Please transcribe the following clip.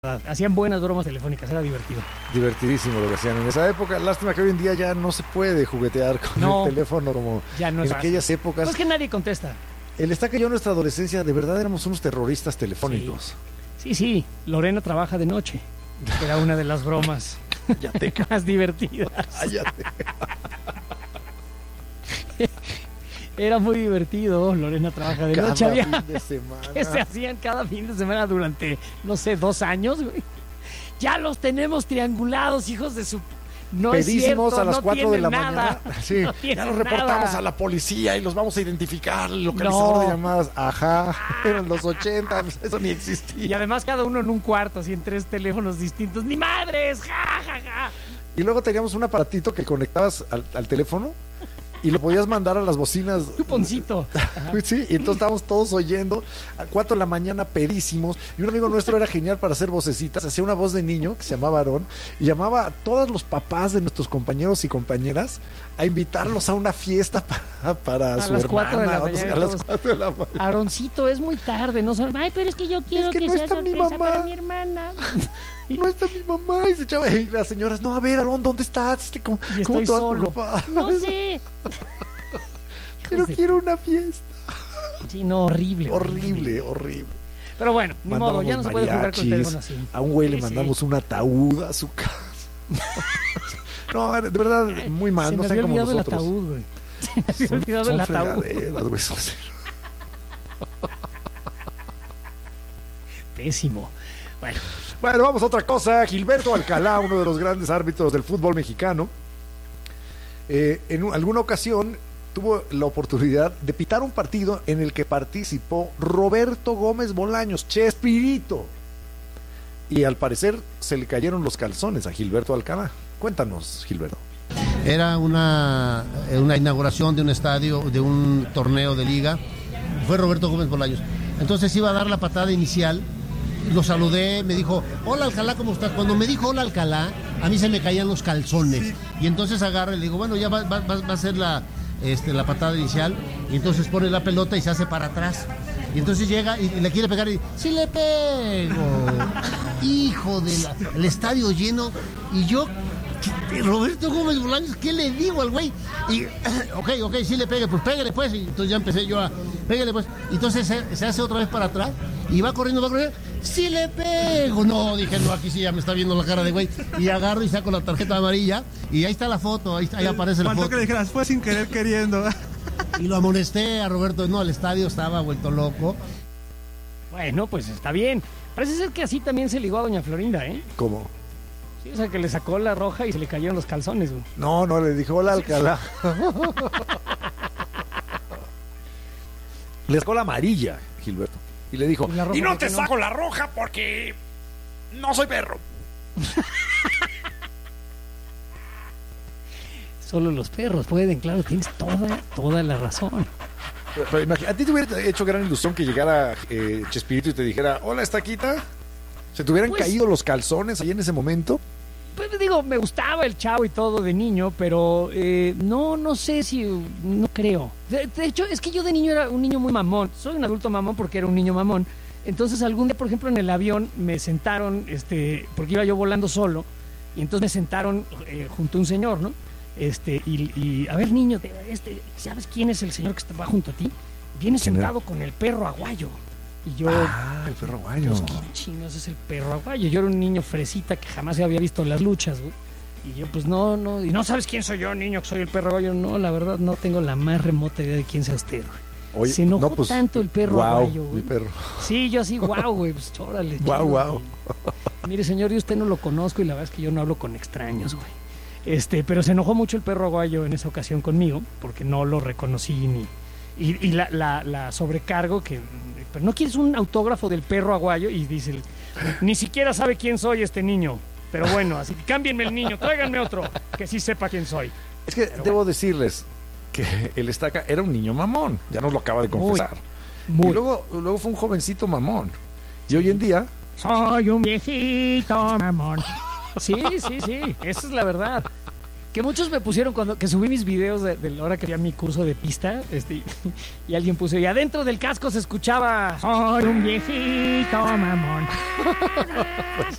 Hacían buenas bromas telefónicas, era divertido. Divertidísimo lo que hacían en esa época. Lástima que hoy en día ya no se puede juguetear con el teléfono como ya no en aquellas épocas. No es que nadie contesta. El Estaca y yo en nuestra adolescencia de verdad éramos unos terroristas telefónicos. Sí, Lorena trabaja de noche. Era una de las bromas más divertidas. Cállate. Era muy divertido. Lorena trabaja de noche. Cada fin de semana. Que se hacían cada fin de semana durante, no sé, 2 años, güey. Ya los tenemos triangulados, hijos de su... No pedísimos es cierto, a las no 4 de la nada. mañana. Sí, no ya los reportamos a la policía y los vamos a identificar. El localizador de llamadas. Ajá. Eran los 80, eso ni existía. Y además cada uno en un cuarto, así en 3 teléfonos distintos. ¡Ni madres! ¡Ja, ja, ja! Y luego teníamos un aparatito que conectabas al teléfono y lo podías mandar a las bocinas. Chuponcito. Sí, y entonces estábamos todos oyendo a 4 de la mañana pedísimos. Y un amigo nuestro era genial para hacer vocecitas. Hacía una voz de niño que se llamaba Aarón y llamaba a todos los papás de nuestros compañeros y compañeras a invitarlos a una fiesta para su hermana. A las 4 de la mañana. Aaroncito, es muy tarde. No son... Ay, pero es que yo quiero que no sea está sorpresa mi mamá para mi hermana. No está mi mamá. Y se echaba y las señoras, no, a ver, Aarón, ¿dónde estás? ¿Cómo estoy solo. No sé. Pero quiero una fiesta. Sí, no, horrible. Horrible. Pero bueno, ni modo, ya no se puede jugar con el teléfono así. A un güey le mandamos un ataúd a su casa. No, de verdad, muy mal. No sé cómo nosotros. El ataúd, güey. Se me había olvidado el ataúd. Pésimo. Bueno, vamos a otra cosa. Gilberto Alcalá, uno de los grandes árbitros del fútbol mexicano, en alguna ocasión tuvo la oportunidad de pitar un partido en el que participó Roberto Gómez Bolaños, Chespirito. Y al parecer se le cayeron los calzones a Gilberto Alcalá. Cuéntanos, Gilberto. Era una inauguración de un estadio, de un torneo de liga. Fue Roberto Gómez Bolaños. Entonces iba a dar la patada inicial. Lo saludé, me dijo, hola Alcalá, ¿cómo estás? Cuando me dijo hola Alcalá, a mí se me caían los calzones. Sí. Y entonces agarra y le digo, bueno, ya va a ser la patada inicial. Y entonces pone la pelota y se hace para atrás. Y entonces llega y le quiere pegar y sí le pego. Hijo de el estadio lleno. Y yo, Roberto Gómez Bolaños, ¿qué le digo al güey? Y, ok, sí le pegue, pues pégale pues. Y entonces ya empecé yo a, pégale pues. Y entonces se hace otra vez para atrás y va corriendo. Sí le pego. No, dije, no, aquí sí ya me está viendo la cara de güey. Y agarro y saco la tarjeta amarilla y ahí está la foto, ahí aparece la foto. Que le dijeras, fue sin querer queriendo. Y lo amonesté a Roberto, no, el estadio estaba vuelto loco. Bueno, pues está bien. Parece ser que así también se ligó a doña Florinda, ¿eh? ¿Cómo? Sí, o sea, que le sacó la roja y se le cayeron los calzones, güey. No, le dijo hola Alcalá. Le sacó la amarilla, Gilberto. Y le dijo, y no te saco la roja porque no soy perro. Solo los perros pueden, claro, tienes toda la razón. Pero imagínate, ¿a ti te hubiera hecho gran ilusión que llegara Chespirito y te dijera, hola, Estaquita? ¿Se te hubieran caído los calzones ahí en ese momento? Pues digo, me gustaba el Chavo y todo de niño, pero no sé si, no creo. De hecho, es que yo de niño era un niño muy mamón. Soy un adulto mamón porque era un niño mamón. Entonces algún día, por ejemplo, en el avión me sentaron, porque iba yo volando solo, y entonces me sentaron junto a un señor, ¿no? Y a ver, niño, ¿sabes quién es el señor que va junto a ti? Viene sentado con el perro aguayo. Y yo, el perro aguayo. Pues, ¿quién chingados es el perro aguayo? Yo era un niño fresita que jamás había visto las luchas, güey. Y yo, pues no, y no sabes quién soy yo, niño, que soy el perro aguayo. No, la verdad, no tengo la más remota idea de quién sea usted, güey. Oye, se enojó tanto el perro aguayo, güey. Mi perro. Sí, yo así, güey, pues órale. Wow. Mire, señor, yo usted no lo conozco y la verdad es que yo no hablo con extraños, güey. Pero se enojó mucho el perro aguayo en esa ocasión conmigo, porque no lo reconocí ni... Y la sobrecargo que... Pero no quieres un autógrafo del perro aguayo y dice, ni siquiera sabe quién soy este niño. Pero bueno, así que cámbienme el niño, tráiganme otro que sí sepa quién soy. Es que debo decirles que el Estaca era un niño mamón, ya nos lo acaba de confesar. Muy. Y luego fue un jovencito mamón. Y hoy en día... Soy un viejito mamón. Sí, esa es la verdad. Que muchos me pusieron cuando que subí mis videos de la hora que fui a mi curso de pista, y alguien puso, y adentro del casco se escuchaba, soy un viejito mamón.